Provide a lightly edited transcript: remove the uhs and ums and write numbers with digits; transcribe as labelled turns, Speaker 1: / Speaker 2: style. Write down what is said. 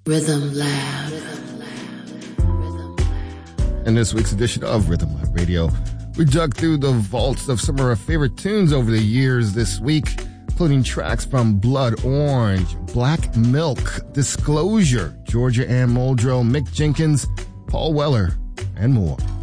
Speaker 1: Rhythm Lab.
Speaker 2: In this week's edition of Rhythm Lab Radio, we dug through the vaults of some of our favorite tunes over the years this week, including tracks from Blood Orange, Black Milk, Disclosure, Georgia Ann Muldrow, Mick Jenkins, Paul Weller, and more.